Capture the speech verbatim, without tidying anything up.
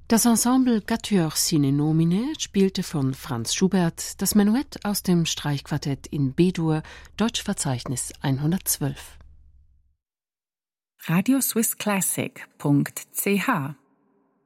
Das Ensemble Quatuor Sine Nomine spielte von Franz Schubert das Menuett aus dem Streichquartett in B-Dur, Deutschverzeichnis hundertzwölf. radioswisschlassic punkt c h